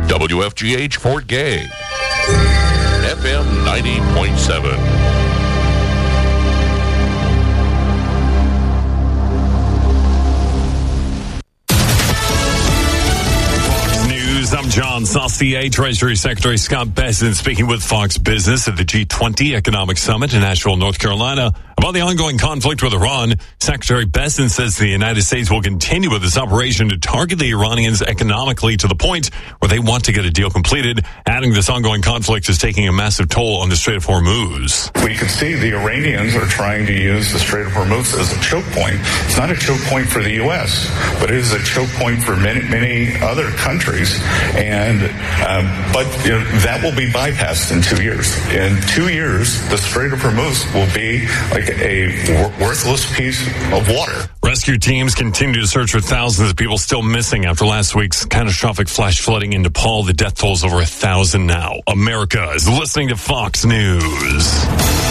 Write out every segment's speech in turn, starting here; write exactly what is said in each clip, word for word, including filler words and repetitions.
W F G H Fort Gay, F M ninety point seven. I'm John Saucier. Treasury Secretary Scott Bessent speaking with Fox Business at the G twenty Economic Summit in Asheville, North Carolina. About the ongoing conflict with Iran, Secretary Bessent says the United States will continue with this operation to target the Iranians economically to the point where they want to get a deal completed, adding this ongoing conflict is taking a massive toll on the Strait of Hormuz. We can see the Iranians are trying to use the Strait of Hormuz as a choke point. It's not a choke point for the U S, but it is a choke point for many, many other countries. And um, but you know, that will be bypassed in two years. In two years, the Strait of Hormuz will be like a worthless piece of water. Rescue teams continue to search for thousands of people still missing after last week's catastrophic flash flooding in Nepal. The death toll is over a thousand now. America is listening to Fox News.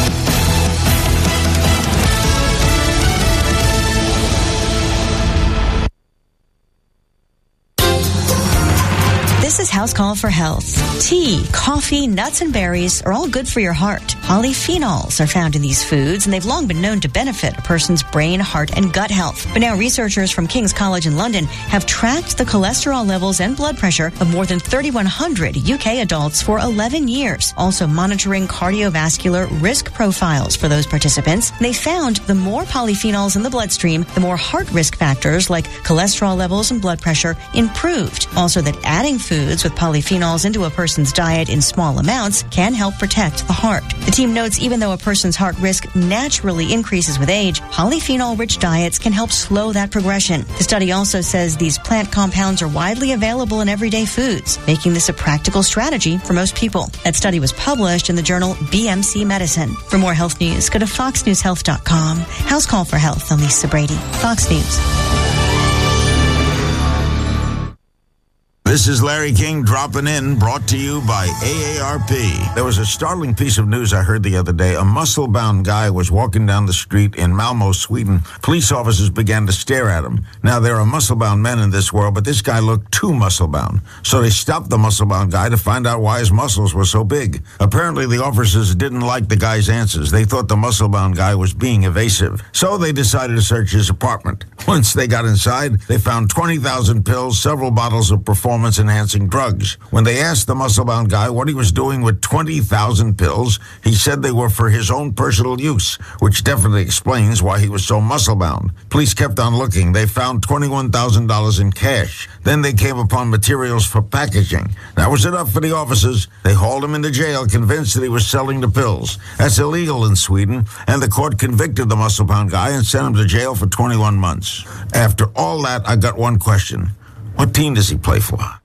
This is House Call for Health. Tea, coffee, nuts, and berries are all good for your heart. Polyphenols are found in these foods, and they've long been known to benefit a person's brain, heart, and gut health. But now researchers from King's College in London have tracked the cholesterol levels and blood pressure of more than thirty-one hundred U K adults for eleven years, also monitoring cardiovascular risk profiles for those participants. They found the more polyphenols in the bloodstream, the more heart risk factors like cholesterol levels and blood pressure improved. Also that adding foods with polyphenols into a person's diet in small amounts can help protect the heart. The team notes even though a person's heart risk naturally increases with age, polyphenol-rich diets can help slow that progression. The study also says these plant compounds are widely available in everyday foods, making this a practical strategy for most people. That study was published in the journal B M C Medicine. For more health news, go to fox news health dot com. House Call for Health. I'm Lisa Brady, Fox News. This is Larry King dropping in, brought to you by A A R P. There was a startling piece of news I heard the other day. A muscle-bound guy was walking down the street in Malmö, Sweden. Police officers began to stare at him. Now, there are muscle-bound men in this world, but this guy looked too muscle-bound. So they stopped the muscle-bound guy to find out why his muscles were so big. Apparently, the officers didn't like the guy's answers. They thought the muscle-bound guy was being evasive. So they decided to search his apartment. Once they got inside, they found twenty thousand pills, several bottles of performance enhancing drugs. When they asked the muscle-bound guy what he was doing with twenty thousand pills, he said they were for his own personal use, which definitely explains why he was so muscle-bound. Police kept on looking. They found twenty-one thousand dollars in cash. Then they came upon materials for packaging. That was enough for the officers. They hauled him into jail, convinced that he was selling the pills. That's illegal in Sweden, and the court convicted the muscle-bound guy and sent him to jail for twenty-one months. After all that, I got one question. What team does he play for?